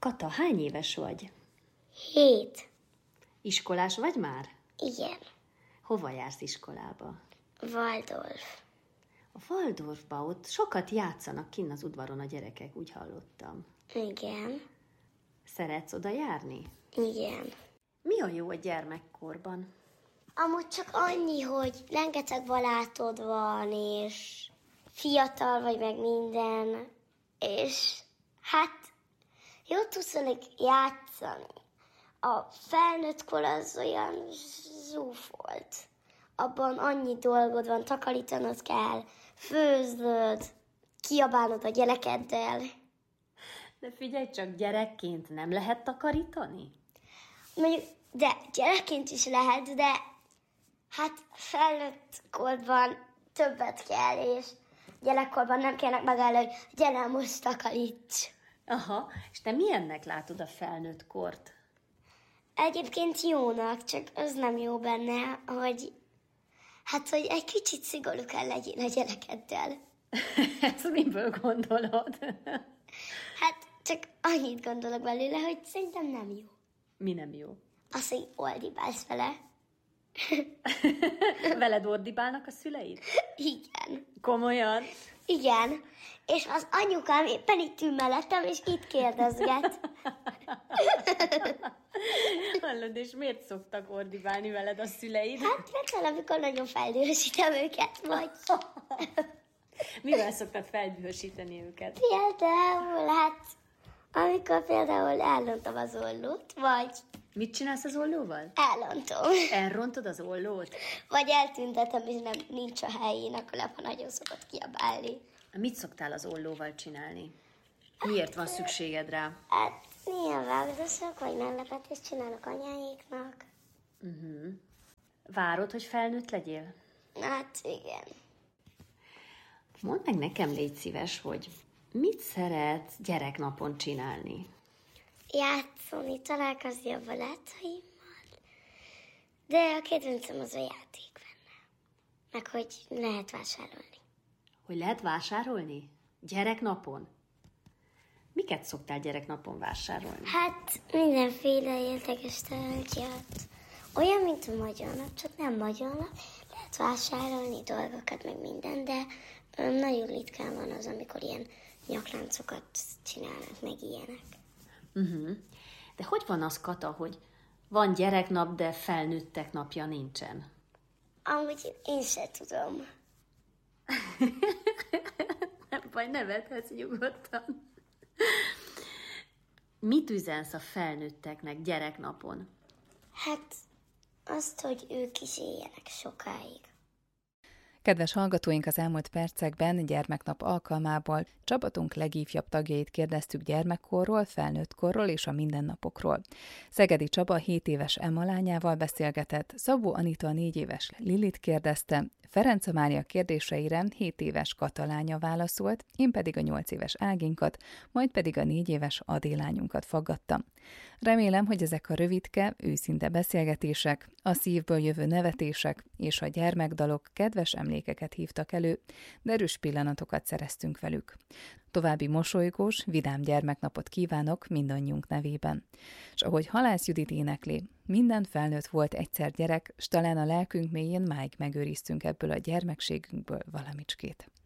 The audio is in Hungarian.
Kata, hány éves vagy? 7. Iskolás vagy már? Igen. Hova jársz iskolába? Waldorf. A Waldorfba ott sokat játszanak kinn az udvaron a gyerekek, úgy hallottam. Igen. Szeretsz oda járni? Igen. Mi a jó a gyermekkorban? Amúgy csak annyi, hogy rengeteg barátod van, és fiatal vagy meg minden, és hát jól tudsz velük játszani. A felnőtt kor az olyan zsúfolt. Abban annyi dolgod van, takarítanod kell, főznöd, kiabálnod a gyerekeddel. De figyelj csak, gyerekként nem lehet takarítani? Mondjuk, de gyerekként is lehet, de hát felnőtt korban többet kell, és gyerekkorban nem kellnek megállni, hogy gyere, most takaríts. Aha, és te milyennek látod a felnőtt kort? Egyébként jónak, csak az nem jó benne, hogy hogy egy kicsit szigorú kell legyél a gyerekeddel. Ezt miből gondolod? Hát csak annyit gondolok belőle, hogy szerintem nem jó. Mi nem jó? Az, hogy ordibálsz vele. Veled ordibálnak a szüleid? Igen. Komolyan? Igen. És az anyukám éppen itt ül mellettem, és itt kérdezget. Hallod, és miért szoktak ordibálni veled a szüleid? Hát például, amikor nagyon feldühösítem őket, vagy... Mivel szoktad feldühösíteni őket? Például, amikor például elrontom az ollót, vagy... Mit csinálsz az ollóval? Elrontom. Elrontod az ollót? Vagy eltüntetem, és nincs a helyén, akkor lepa nagyon szokott kiabálni. Mit szoktál az ollóval csinálni? Miért van szükséged rá? Hát néha vágdosok, vagy meglepetést csinálok anyáéknak. Várod, hogy felnőtt legyél? Hát igen. Mondd meg nekem, légy szíves, hogy mit szeretsz gyereknapon csinálni? Játszani, találkozni a barátaimmal. De a kedvencem az a játék benne. Meg hogy lehet vásárolni. Hogy lehet vásárolni? Gyereknapon? Miket szoktál gyereknapon vásárolni? Hát mindenféle érdekes tárgyat. Olyan, mint a magyar nap, csak nem magyar nap. Lehet vásárolni dolgokat, meg minden, de nagyon ritkán van az, amikor ilyen nyakláncokat csinálnak, meg ilyenek. De hogy van az, Kata, hogy van gyereknap, de felnőttek napja nincsen? Amúgy én se tudom. Nem baj, nevethetsz nyugodtan. Mit üzensz a felnőtteknek gyereknapon? Hát azt, hogy ők is éljenek sokáig. Kedves hallgatóink, az elmúlt percekben gyermeknap alkalmából csapatunk legifjabb tagjait kérdeztük gyermekkorról, felnőttkorról és a mindennapokról. Szegedi Csaba 7 éves Emma lányával beszélgetett, Szabó Anita 4 éves Lilit kérdezte, Ferenc Mária kérdéseire 7 éves Kata lánya válaszolt, én pedig a 8 éves Áginkat, majd pedig a 4 éves Adélányunkat faggattam. Remélem, hogy ezek a rövidke, őszinte beszélgetések, a szívből jövő nevetések és a gyermekdalok kedves emlékeket hívtak elő, de erős pillanatokat szereztünk velük. További mosolygós, vidám gyermeknapot kívánok mindannyiunk nevében. És ahogy Halász Judit énekli, minden felnőtt volt egyszer gyerek, s talán a lelkünk mélyén máig megőriztünk ebből a gyermekségünkből valamicskét.